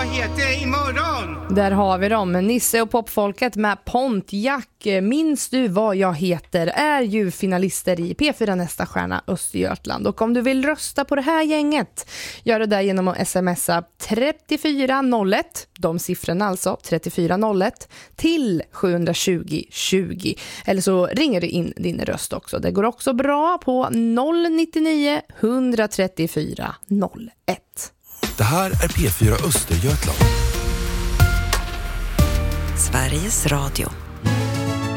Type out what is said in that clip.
jag heter imorgon. Där har vi dem, Nisse och popfolket med Pontiac. Minns du vad jag heter är ju finalister i P4 Nästa stjärna Östergötland. Och om du vill rösta på det här gänget, gör det där genom att smsa 3401, de siffrorna alltså, 3401 till 720 20. Eller så ringer du in din röst också. Det går också bra på 099 134 01. Det här är P4 Östergötland. Sveriges Radio.